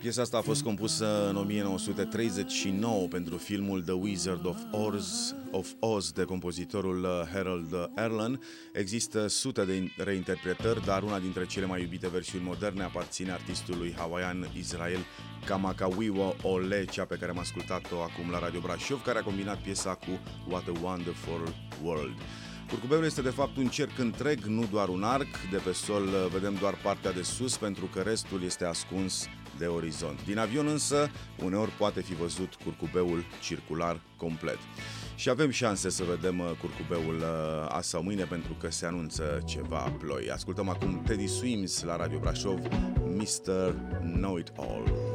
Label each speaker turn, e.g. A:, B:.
A: Piesa asta a fost compusă în 1939 pentru filmul The Wizard of Oz de compozitorul Harold Arlen. Există sute de reinterpretări, dar una dintre cele mai iubite versiuni moderne aparține artistului hawaian Israel Kamakawiwo Ole, cea pe care am ascultat-o acum la Radio Brașov, care a combinat piesa cu What a Wonderful World. Curcubeul este de fapt un cerc întreg, nu doar un arc. De pe sol vedem doar partea de sus, pentru că restul este ascuns de orizont. Din avion însă, uneori poate fi văzut curcubeul circular complet. Și avem șanse să vedem curcubeul azi sau mâine, pentru că se anunță ceva ploi. Ascultăm acum Teddy Swims la Radio Brașov, Mr. Know-It-All.